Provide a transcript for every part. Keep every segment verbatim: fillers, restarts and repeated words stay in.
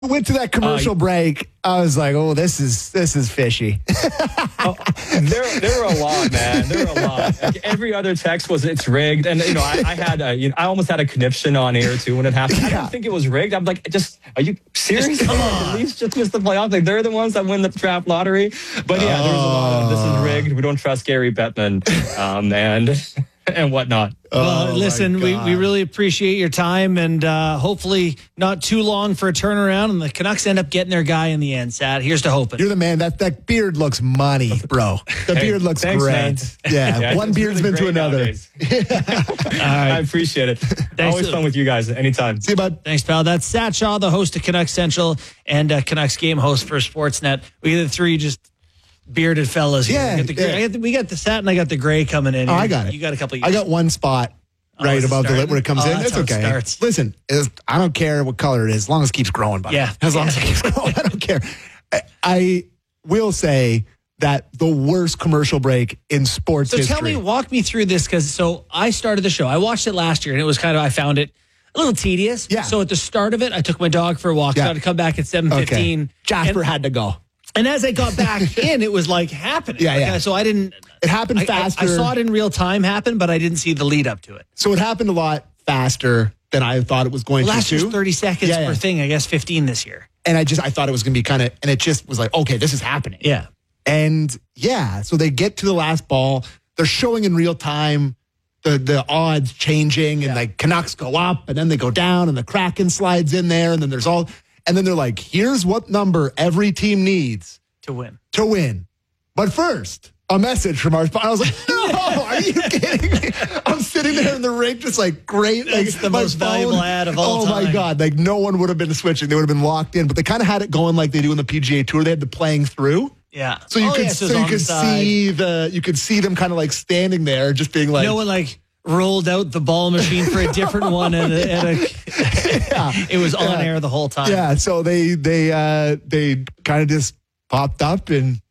went to that commercial uh, break, I was like, "Oh, this is this is fishy." oh, there, there were a lot, man. There were a lot. Like, every other text was "it's rigged," and you know, I, I had, a, you know, I almost had a conniption on air too when it happened. Yeah. I didn't think it was rigged. I'm like, just, are you serious? Come on, the Leafs just missed the playoffs. Like they're the ones that win the draft lottery. But yeah, oh. there was a lot of this is rigged. We don't trust Gary Bettman, um, and and whatnot. Well, oh listen, we, we really appreciate your time, and uh, hopefully not too long for a turnaround, and the Canucks end up getting their guy in the end, Sat. Here's to hoping. You're the man. That that beard looks money, bro. The hey, beard looks thanks, great. Man. Yeah, yeah, one beard's really been to another. All right. I appreciate it. Thanks. Always fun with you guys anytime. See you, bud. Thanks, pal. That's Sat Shaw, the host of Canucks Central and uh, Canucks Game host for Sportsnet. We the three just bearded fellas here. Yeah, we got the, yeah. I got the, we got the Sat and I got the gray coming in. Oh, here. I got it. You got a couple of I got one spot. Right oh, above the lip when it comes oh, in. It's okay. It Listen, I don't care what color it is, as long as it keeps growing, buddy. Yeah. As long yeah. as it keeps growing, I don't care. I, I will say that the worst commercial break in sports so history. So tell me, walk me through this, because so I started the show. I watched it last year, and it was kind of, I found it a little tedious. Yeah. So at the start of it, I took my dog for a walk. Yeah. So I had to come back at seven fifteen. Okay. Jasper and, had to go. And as I got back in, it was like happening. Yeah, like yeah. I, so I didn't. It happened I, faster. I, I saw it in real time happen, but I didn't see the lead up to it. So it happened a lot faster than I thought it was going well, to. Last year's thirty seconds yeah, yeah. per thing. I guess fifteen this year. And I just I thought it was going to be kind of, and it just was like, okay, this is happening. Yeah. And yeah, so they get to the last ball. They're showing in real time the the odds changing, and yeah. like Canucks go up, and then they go down, and the Kraken slides in there, and then there's all, and then they're like, here's what number every team needs to win. To win. But first, a message from our spot. I was like, no, are you kidding me? I'm sitting there in the rink just like, great. That's like, the most phone, valuable ad of all oh time. Oh, my God. Like, no one would have been switching. They would have been locked in. But they kind of had it going like they do in the P G A Tour. They had the playing through. Yeah. So you oh, could, yeah, so you could see the, you could see them kind of like standing there just being like. No one like rolled out the ball machine for a different one. And a, and a, yeah. It was on yeah. air the whole time. Yeah. So they, they, uh, they kind of just popped up and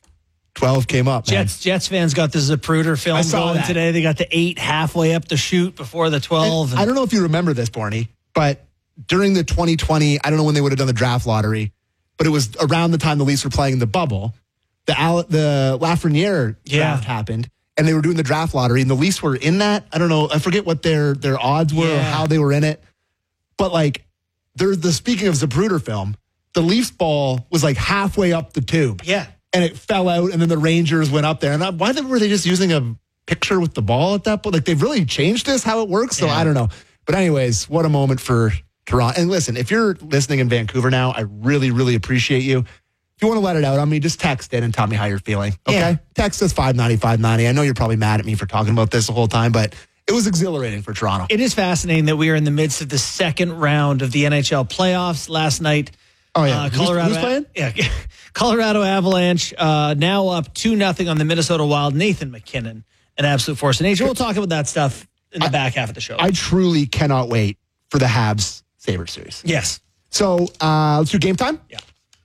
twelve came up. Jets man. Jets fans got the Zapruder film going that. today. They got the eight halfway up the chute before the twelve. And and I don't know if you remember this, Barney, but during the twenty twenty, I don't know when they would have done the draft lottery, but it was around the time the Leafs were playing the bubble. The Al, the Lafreniere yeah. draft happened, and they were doing the draft lottery, and the Leafs were in that. I don't know. I forget what their their odds were yeah. or how they were in it. But like, there's the speaking of Zapruder film, the Leafs ball was like halfway up the tube. Yeah. And it fell out, and then the Rangers went up there. And I, why were they just using a picture with the ball at that point? Like, they've really changed this, how it works? So yeah. I don't know. But anyways, what a moment for Toronto. And listen, if you're listening in Vancouver now, I really, really appreciate you. If you want to let it out on me, just text in and tell me how you're feeling. Okay? Yeah. Text us five ninety, five ninety. I know you're probably mad at me for talking about this the whole time, but it was exhilarating for Toronto. It is fascinating that we are in the midst of the second round of the N H L playoffs. Last night, Oh, yeah. Uh, Colorado, who's, who's playing? Yeah. Colorado Avalanche uh, now up two nothing on the Minnesota Wild. Nathan McKinnon, an absolute force of nature. We'll talk about that stuff in the I, back half of the show. I truly cannot wait for the Habs Sabres series. Yes. So uh, let's do game time? Yeah.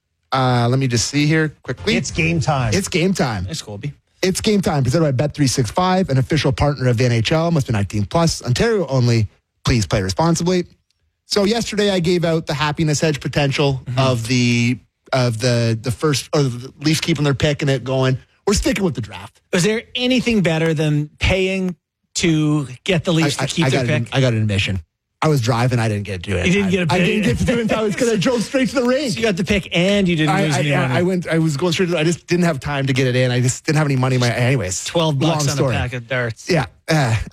Uh, let me just see here quickly. It's game time. It's game time. Thanks, Colby. It's game time. Presented by Bet three sixty-five, an official partner of the N H L. Must be nineteen plus. Ontario only. Please play responsibly. So yesterday I gave out the happiness hedge potential mm-hmm. of the of the the first or the Leafs keeping their pick and it going. We're sticking with the draft. Was there anything better than paying to get the Leafs I, to keep I their got pick? An, I got an admission. I was driving. I didn't get to do it. You didn't get a pick. I didn't get to do it in time because I drove straight to the rink. So you got the pick and you didn't I, lose any I, money. I went. I was going straight to. I just didn't have time to get it in. I just didn't have any money in my. Anyways, twelve bucks long on story. a pack of darts. Yeah. Uh,